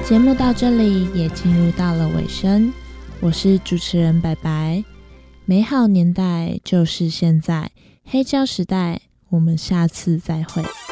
节目到这里也进入到了尾声，我是主持人白白。美好年代就是现在，黑胶时代，我们下次再会。